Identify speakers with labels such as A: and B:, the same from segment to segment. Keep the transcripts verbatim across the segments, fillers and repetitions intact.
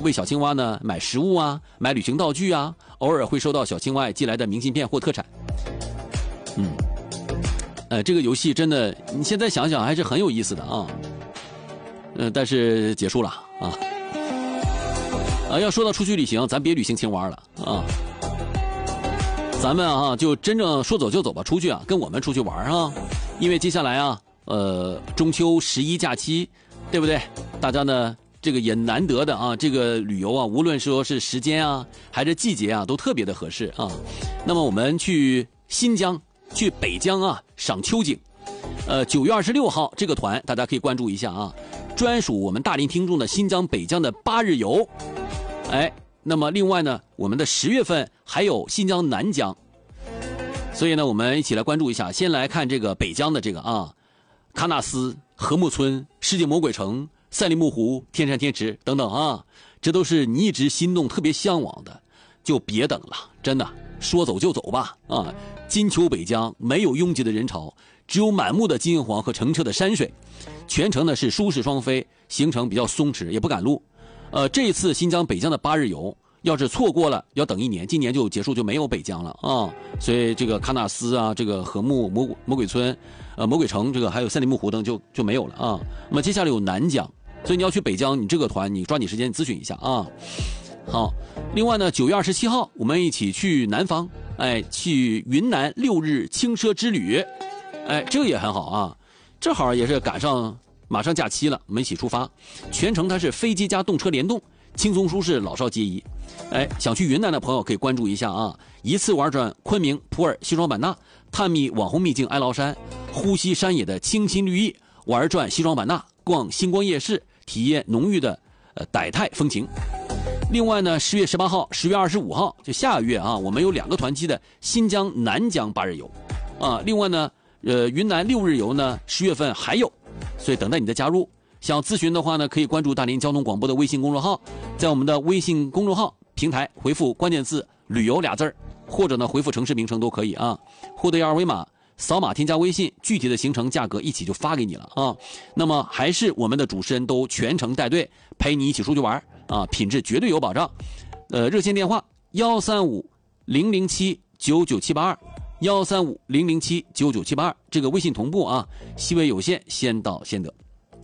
A: 为小青蛙呢买食物啊，买旅行道具啊，偶尔会收到小青蛙寄来的明信片或特产。嗯，呃，这个游戏真的，你现在想想还是很有意思的啊。嗯、呃，但是结束了啊。啊，要说到出去旅行，咱别旅行青蛙了啊。咱们啊，就真正说走就走吧，出去啊，跟我们出去玩啊。因为接下来啊，呃，中秋十一假期，对不对？大家呢，这个也难得的啊，这个旅游啊，无论说是时间啊，还是季节啊，都特别的合适啊。那么我们去新疆。去北疆啊赏秋景，呃，九月二十六号这个团大家可以关注一下啊，专属我们大林听众的新疆北疆的八日游，哎，那么另外呢，我们的十月份还有新疆南疆，所以呢，我们一起来关注一下。先来看这个北疆的这个啊，喀纳斯、禾木村、世界魔鬼城、赛里木湖、天山天池等等啊，这都是你一直心动、特别向往的，就别等了，真的。说走就走吧啊！金秋北疆没有拥挤的人潮，只有满目的金黄和澄澈的山水，全程呢是舒适双飞，行程比较松弛，也不赶路。呃，这次新疆北疆的八日游，要是错过了，要等一年，今年就结束，就没有北疆了啊！所以这个喀纳斯啊，这个禾木魔魔鬼村，呃，魔鬼城，这个还有赛里木湖等就就没有了啊。那么接下来有南疆，所以你要去北疆，你这个团你抓紧时间咨询一下啊。好，另外呢，九月二十七号，我们一起去南方，哎，去云南六日轻奢之旅，哎，这个也很好啊，正好也是赶上马上假期了，我们一起出发，全程它是飞机加动车联动，轻松舒适，老少皆宜。哎，想去云南的朋友可以关注一下啊，一次玩转昆明、普洱、西双版纳，探秘网红秘境哀牢山，呼吸山野的清新绿意，玩转西双版纳，逛星光夜市，体验浓郁的呃傣泰风情。另外呢，十月十八号、十月二十五号，就下个月啊，我们有两个团期的新疆南疆八日游，啊，另外呢，呃，云南六日游呢，十月份还有，所以等待你的加入。想咨询的话呢，可以关注大林交通广播的微信公众号，在我们的微信公众号平台回复关键字“旅游”俩字儿，或者呢回复城市名称都可以啊，获得二维码。扫码添加微信，具体的行程价格一起就发给你了啊。那么还是我们的主持人都全程带队，陪你一起出去玩啊，品质绝对有保障。呃，热线电话幺三五零零七九九七八二，幺三五零零七九九七八二，这个微信同步啊，席位有限，先到先得。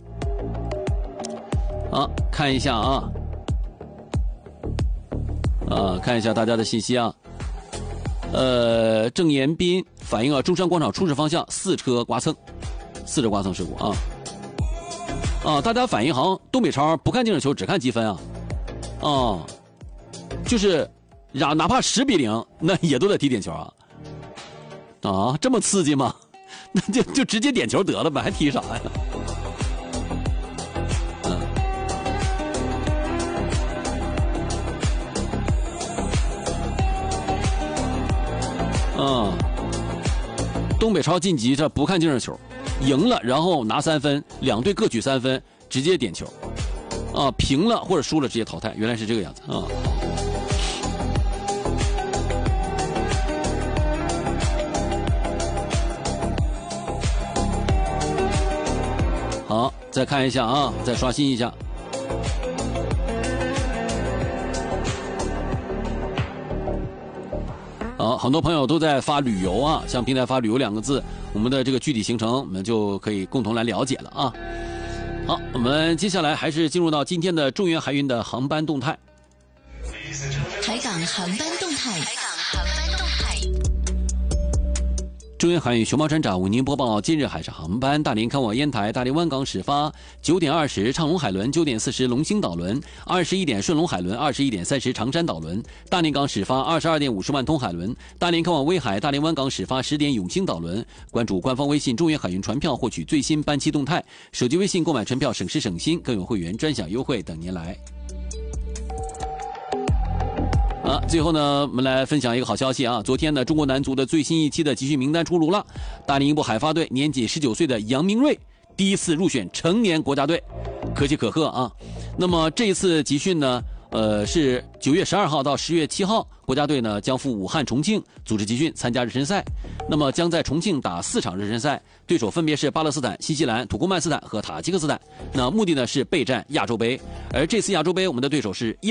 A: 好，看一下啊，啊，看一下大家的信息啊。呃，郑延斌反映啊，中山广场出事方向四车刮蹭，四车刮蹭事故啊啊！大家反映好像东北超不看净胜球，只看积分啊啊，就是哪哪怕十比零，那也都得踢点球啊啊！这么刺激吗？那就就直接点球得了呗，还踢啥呀？嗯，东北超晋级这不看净胜球，赢了然后拿三分，两队各取三分，直接点球，啊，平了或者输了直接淘汰，原来是这个样子啊。好，再看一下啊，再刷新一下。好，很多朋友都在发旅游啊，向平台发旅游两个字，我们的这个具体行程我们就可以共同来了解了啊。好，我们接下来还是进入到今天的中原海运的航班动态。
B: 海港航班动态，海港航班动态。
A: 中原海运熊猫船长为您播报今日海上航班：大连开往烟台，大连湾港始发九点二十畅龙海轮，九点四十龙兴岛轮，二十一点顺龙海轮，二十一点三十长山岛轮。大连港始发二十二点五十万通海轮，大连开往威海，大连湾港始发十点永兴岛轮。关注官方微信中原海运船票，获取最新班期动态。手机微信购买船票省时省心，更有会员专享优惠等您来。啊，最后呢，我们来分享一个好消息啊！昨天呢，中国男足的最新一期的集训名单出炉了。大连英博海发队年仅十九岁的杨明锐第一次入选成年国家队，可喜可贺啊！那么这一次集训呢，呃，是九月十二号到十月七号，国家队呢将赴武汉、重庆组织集训，参加热身赛。那么将在重庆打四场热身赛，对手分别是巴勒斯坦、新西兰、土库曼斯坦和塔吉克斯坦。那目的呢是备战亚洲杯，而这次亚洲杯我们的对手是